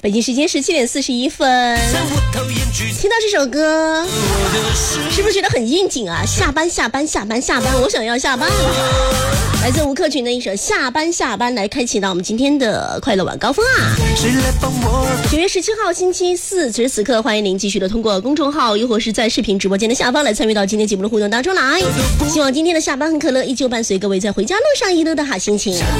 北京时间17:41，听到这首歌是不是觉得很应景啊？下班下班下班下班，我想要下班了。来自吴克群的一首下班下班，来开启到我们今天的快乐晚高峰啊。9月17号星期四，此时此刻欢迎您继续的通过公众号又或是在视频直播间的下方来参与到今天节目的互动当中来。希望今天的下班很可乐，依旧伴随各位在回家路上一路的好心情。